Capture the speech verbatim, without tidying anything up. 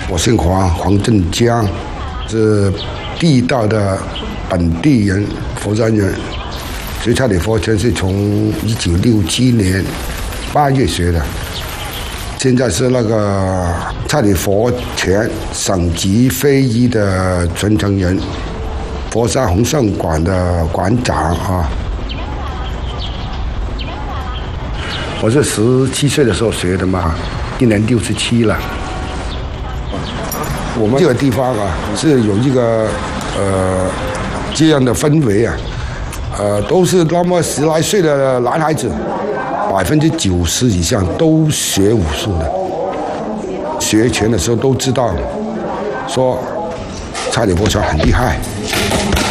我姓黄，黄振江，是地道的本地人，佛山人。学差理佛拳是从一九六七年八月学的，现在是那个差理佛拳省级会议的传承人，佛山弘盛馆的馆长啊。我是十七岁的时候学的嘛，一年六十七了。我们这个地方啊，是有一个呃这样的氛围啊，呃，都是那么十来岁的男孩子，百分之九十以上都学武术的。学拳的时候都知道，说差理佛拳很厉害。